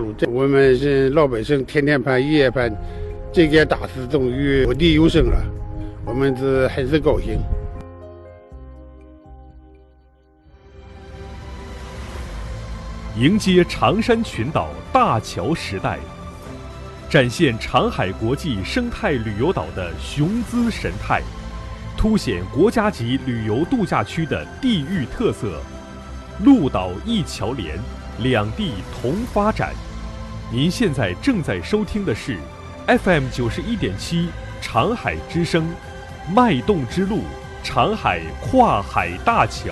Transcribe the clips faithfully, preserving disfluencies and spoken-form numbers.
路。这我们是老百姓天天盼夜夜盼，这件大事终于落地有声了，我们是很是高兴。 迎接长山群岛大桥时代，展现长海国际生态旅游岛的雄姿神态，凸显国家级旅游度假区的地域特色，陆岛一桥连，两地同发展。您现在正在收听的是 F M 九十一点七长海之声，脉动之路，长海跨海大桥。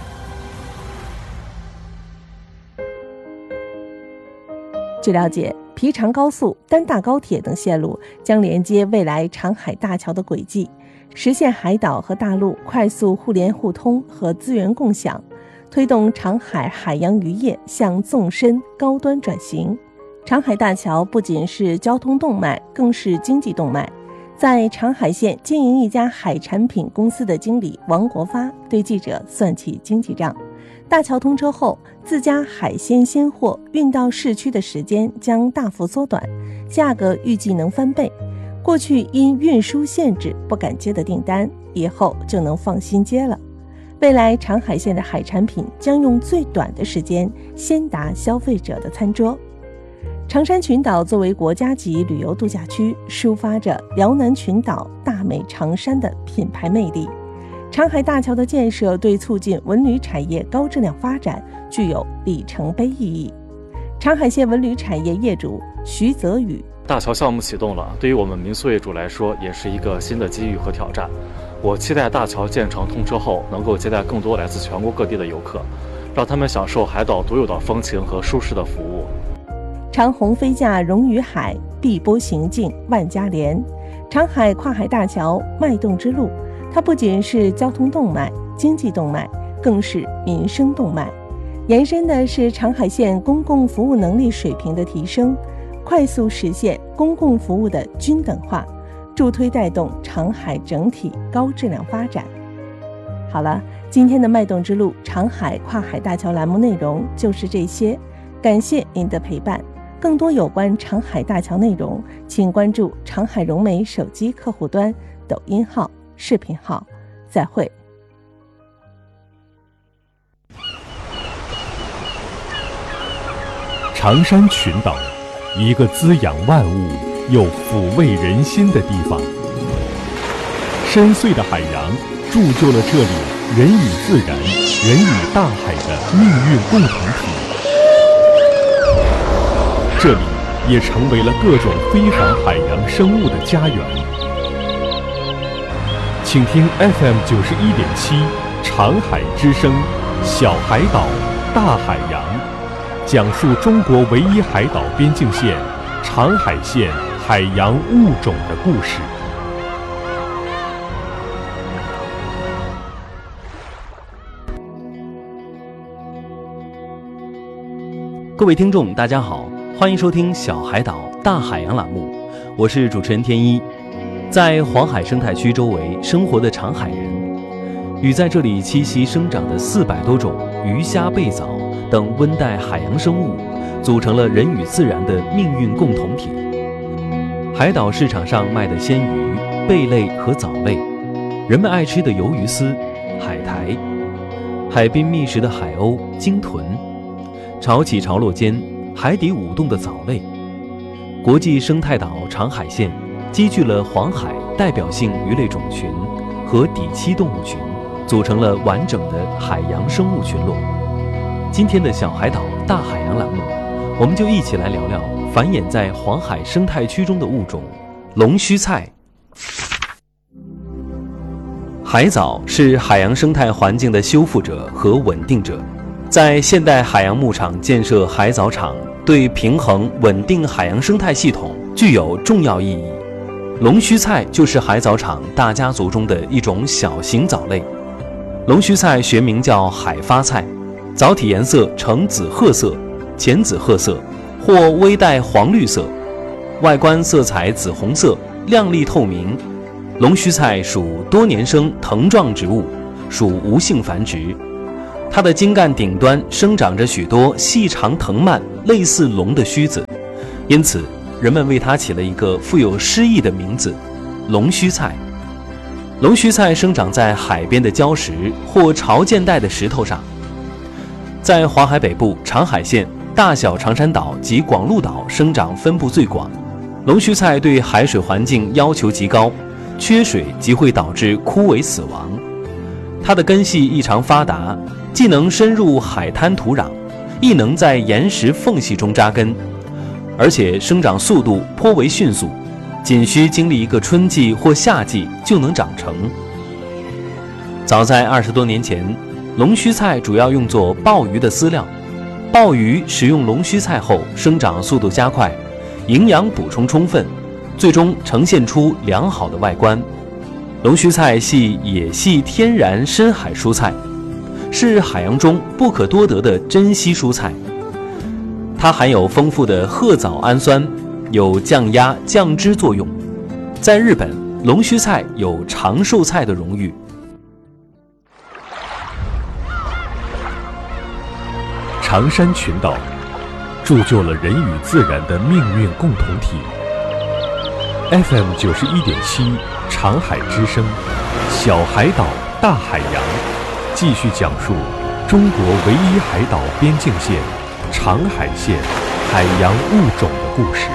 据了解，皮长高速、丹大高铁等线路将连接未来长海大桥的轨迹，实现海岛和大陆快速互联互通和资源共享，推动长海海洋渔业向纵深高端转型。长海大桥不仅是交通动脉，更是经济动脉。在长海县经营一家海产品公司的经理王国发对记者算起经济账。大桥通车后，自家海鲜鲜货运到市区的时间将大幅缩短，价格预计能翻倍。过去因运输限制不敢接的订单，以后就能放心接了。未来长海县的海产品将用最短的时间先达消费者的餐桌。长山群岛作为国家级旅游度假区，抒发着辽南群岛大美长山的品牌魅力。长海大桥的建设对促进文旅产业高质量发展具有里程碑意义。长海县文旅产业业主徐泽宇： 大桥项目启动了，对于我们民宿业主来说也是一个新的机遇和挑战。我期待大桥建成通车后，能够接待更多来自全国各地的游客，让他们享受海岛独有的风情和舒适的服务。 长虹飞架融于海，碧波行进万家莲。长海跨海大桥脉动之路，它不仅是交通动脉、经济动脉，更是民生动脉。延伸的是长海县公共服务能力水平的提升，快速实现公共服务的均等化，助推带动长海整体高质量发展。好了，今天的脉动之路长海跨海大桥栏目内容就是这些，感谢您的陪伴。更多有关长海大桥内容，请关注长海融媒手机客户端、抖音号、视频号。再会。 长山群岛，一个滋养万物又抚慰人心的地方。深邃的海洋铸就了这里人与自然、人与大海的命运共同体。这里也成为了各种非凡海洋生物的家园。请听 F M 九十一点七长海之声，小海岛，大海洋，讲述中国唯一海岛边境线长海县海洋物种的故事。 各位听众，大家好，欢迎收听小海岛大海洋栏目，我是主持人天一。在黄海生态区周围生活的长海人，与在这里栖息生长的四百多种鱼虾贝藻等温带海洋生物，组成了人与自然的命运共同体。海岛市场上卖的鲜鱼、贝类和藻类，人们爱吃的鱿鱼丝、海苔，海滨觅食的海鸥、鲸豚，潮起潮落间海底舞动的藻类。国际生态岛长海县积聚了黄海代表性鱼类种群和底栖动物群，组成了完整的海洋生物群落。今天的小海岛大海洋栏目，我们就一起来聊聊繁衍在黄海生态区中的物种龙须菜。海藻是海洋生态环境的修复者和稳定者，在现代海洋牧场建设海藻场，对平衡稳定海洋生态系统具有重要意义。龙须菜就是海藻场大家族中的一种小型藻类。龙须菜学名叫海发菜，藻体颜色呈紫褐色、浅紫褐色或微带黄绿色，外观色彩紫红色，亮丽透明。龙须菜属多年生藤状植物，属无性繁殖。它的茎干顶端生长着许多细长藤蔓类似龙的须子，因此人们为它起了一个富有诗意的名字——龙须菜。龙须菜生长在海边的礁石或潮间带的石头上。在黄海北部长海县、大小长山岛及广鹿岛生长分布最广。龙须菜对海水环境要求极高，缺水即会导致枯萎死亡。它的根系异常发达，既能深入海滩土壤，亦能在岩石缝隙中扎根，而且生长速度颇为迅速，仅需经历一个春季或夏季就能长成。早在二十多年前，龙须菜主要用作鲍鱼的饲料。鲍鱼食用龙须菜后，生长速度加快，营养补充充分，最终呈现出良好的外观。龙须菜系野系天然深海蔬菜，是海洋中不可多得的珍稀蔬菜。它含有丰富的褐藻氨酸，有降压降脂作用。在日本，龙须菜有长寿菜的荣誉。 长山群岛铸就了人与自然的命运共同体。F M 九十一点七，长海之声，小海岛大海洋，继续讲述中国唯一海岛边境线长海县海洋物种的故事。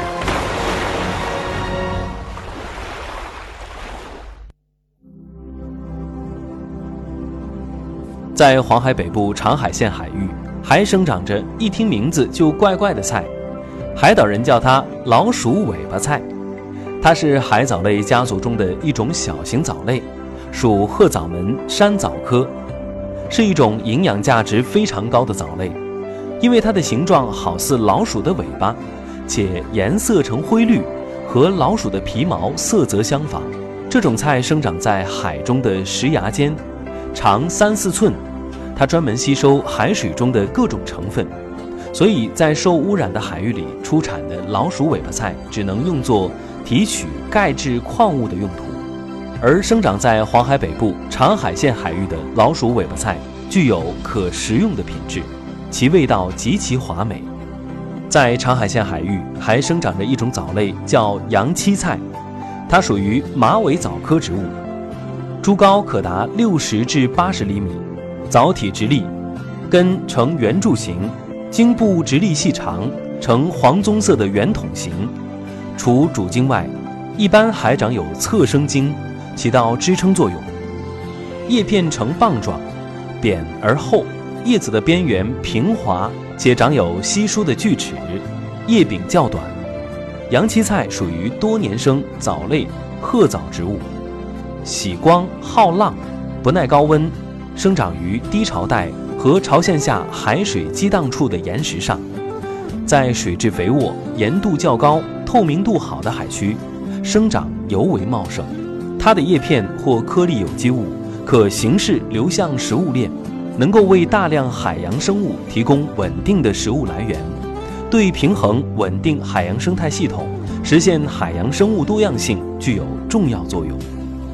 在黄海北部长海县海域，还生长着一听名字就怪怪的菜，海岛人叫它老鼠尾巴菜。它是海藻类家族中的一种小型藻类，属褐藻门山藻科，是一种营养价值非常高的藻类。因为它的形状好似老鼠的尾巴，且颜色呈灰绿，和老鼠的皮毛色泽相仿。这种菜生长在海中的石崖间，长三四寸。它专门吸收海水中的各种成分，所以在受污染的海域里出产的老鼠尾巴菜只能用作提取钙质矿物的用途。而生长在黄海北部长海县海域的老鼠尾巴菜具有可食用的品质，其味道极其华美。在长海县海域还生长着一种藻类叫洋七菜，它属于马尾藻科植物，株高可达六十至八十厘米，藻体直立，根呈圆柱形，茎部直立细长，呈黄棕色的圆筒形。除主茎外，一般还长有侧生茎，起到支撑作用。叶片呈棒状，扁而厚，叶子的边缘平滑，且长有稀疏的锯齿，叶柄较短。洋七菜属于多年生藻类褐藻植物，喜光好浪，不耐高温，生长于低潮带和潮线下海水激荡处的岩石上。在水质肥沃、盐度较高、透明度好的海区，生长尤为茂盛。它的叶片或颗粒有机物可形式流向食物链，能够为大量海洋生物提供稳定的食物来源，对平衡稳定海洋生态系统、实现海洋生物多样性具有重要作用。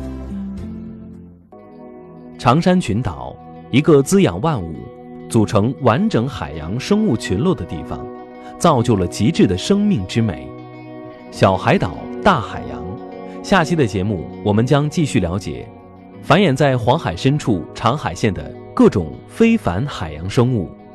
长山群岛，一个滋养万物、组成完整海洋生物群落的地方，造就了极致的生命之美。小海岛，大海洋。下期的节目，我们将继续了解繁衍在黄海深处长海县的各种非凡海洋生物。